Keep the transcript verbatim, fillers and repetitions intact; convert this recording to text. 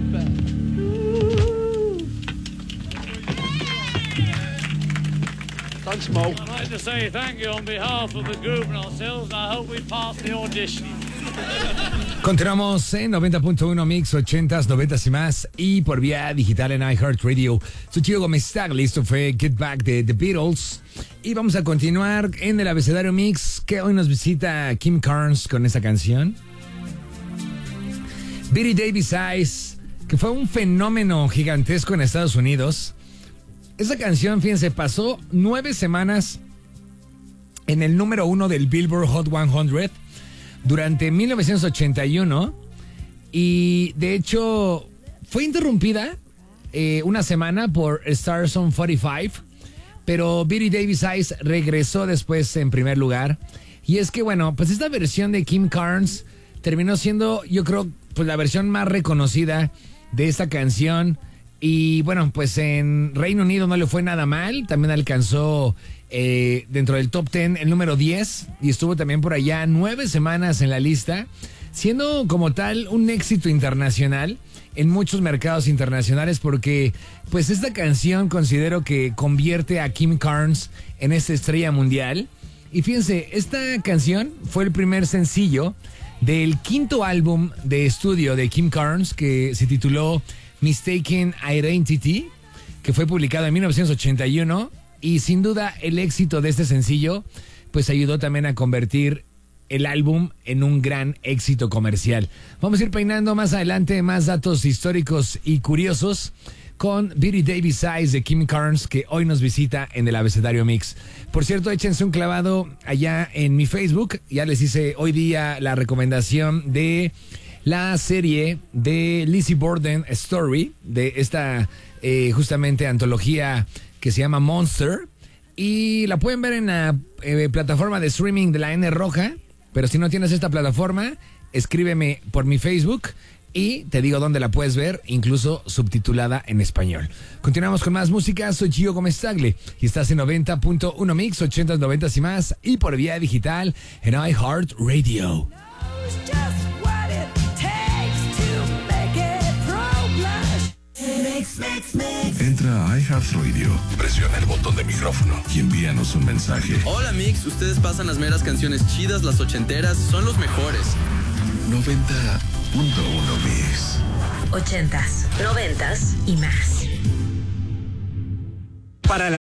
back. Thanks, Mo. I'd like to say thank you on behalf of the group and ourselves. I hope we pass the audition. Continuamos en noventa punto uno Mix, ochentas, noventas y más, y por vía digital en iHeartRadio. Soy Chico Gómez Tagle, esto fue Get Back de The Beatles. Y vamos a continuar en el abecedario Mix, que hoy nos visita Kim Carnes con esta canción. Betty Davis Eyes, que fue un fenómeno gigantesco en Estados Unidos. Esa canción, fíjense, pasó nueve semanas en el número uno del Billboard Hot cien durante mil novecientos ochenta y uno, y de hecho fue interrumpida eh, una semana por Stars on cuarenta y cinco, pero Betty Davis Eyes regresó después en primer lugar. Y es que bueno, pues esta versión de Kim Carnes terminó siendo, yo creo, pues la versión más reconocida de esta canción. Y bueno, pues en Reino Unido no le fue nada mal, también alcanzó eh, dentro del top diez el número diez y estuvo también por allá nueve semanas en la lista, siendo como tal un éxito internacional en muchos mercados internacionales, porque pues esta canción considero que convierte a Kim Carnes en esta estrella mundial. Y fíjense, esta canción fue el primer sencillo del quinto álbum de estudio de Kim Carnes, que se tituló Mistaken Identity, que fue publicado en mil novecientos ochenta y uno, y sin duda el éxito de este sencillo pues ayudó también a convertir el álbum en un gran éxito comercial. Vamos a ir peinando más adelante más datos históricos y curiosos con Betty Davis Eyes de Kim Carnes, que hoy nos visita en el abecedario Mix. Por cierto, échense un clavado allá en mi Facebook, ya les hice hoy día la recomendación de la serie de Lizzie Borden Story, de esta eh, justamente antología que se llama Monster, y la pueden ver en la eh, plataforma de streaming de la N Roja. Pero si no tienes esta plataforma, escríbeme por mi Facebook y te digo dónde la puedes ver, incluso subtitulada en español. Continuamos con más música. Soy Gio Gómez Tagle y estás en noventa punto uno Mix, ochentas, noventas y más, y por vía digital en iHeartRadio. Entra a iHeartRadio, presiona el botón de micrófono y envíanos un mensaje. Hola Mix, ustedes pasan las meras canciones chidas, las ochenteras, son los mejores. noventa punto uno Mix. Ochentas, noventas y más. Para la